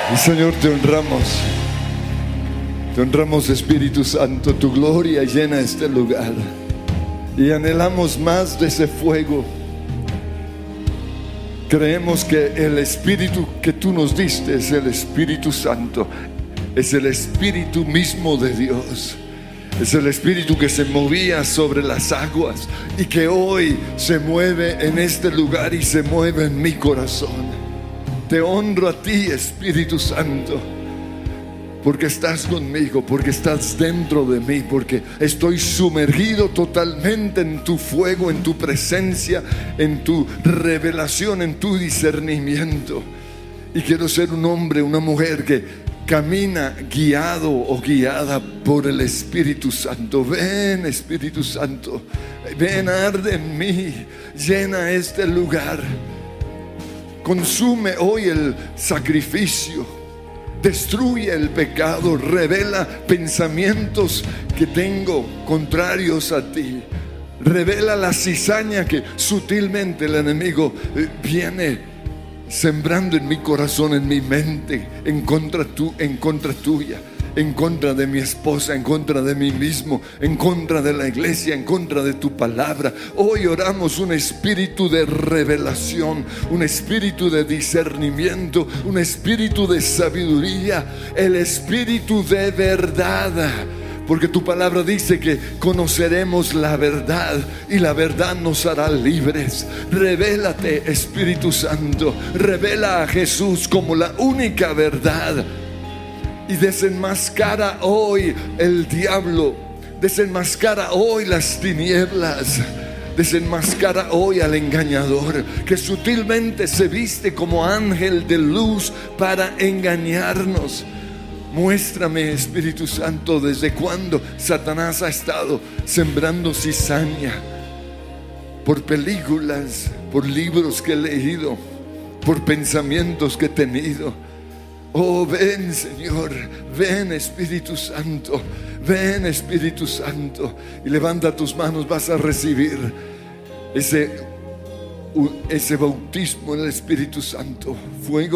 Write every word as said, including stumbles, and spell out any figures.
Y Señor, te honramos. Te honramos, Espíritu Santo. Tu gloria llena este lugar. Y anhelamos más de ese fuego. Creemos que el Espíritu que tú nos diste es el Espíritu Santo. Es el Espíritu mismo de Dios. Es el Espíritu que se movía sobre las aguas y que hoy se mueve en este lugar y se mueve en mi corazón. Te honro a ti, Espíritu Santo, porque estás conmigo, porque estás dentro de mí, porque estoy sumergido totalmente en tu fuego, en tu presencia, en tu revelación, en tu discernimiento. Y quiero ser un hombre, una mujer que camina guiado o guiada por el Espíritu Santo. Ven, Espíritu Santo, ven, arde en mí, llena este lugar. Consume hoy el sacrificio, destruye el pecado, revela pensamientos que tengo contrarios a ti. Revela la cizaña que sutilmente el enemigo viene sembrando en mi corazón, en mi mente, en contra, tu, en contra tuya, en contra de mi esposa, en contra de mí mismo, en contra de la iglesia, en contra de tu palabra. Hoy oramos un espíritu de revelación, un espíritu de discernimiento, un espíritu de sabiduría, el espíritu de verdad. Porque tu palabra dice que conoceremos la verdad y la verdad nos hará libres. Revélate, Espíritu Santo. Revela a Jesús como la única verdad. Y desenmascara hoy el diablo. Desenmascara hoy las tinieblas. Desenmascara hoy al engañador que sutilmente se viste como ángel de luz para engañarnos. Muéstrame, Espíritu Santo, desde cuándo Satanás ha estado sembrando cizaña por películas, por libros que he leído, por pensamientos que he tenido. Oh, ven, Señor, ven, Espíritu Santo, ven, Espíritu Santo, y levanta tus manos. Vas a recibir ese, ese bautismo en el Espíritu Santo, fuego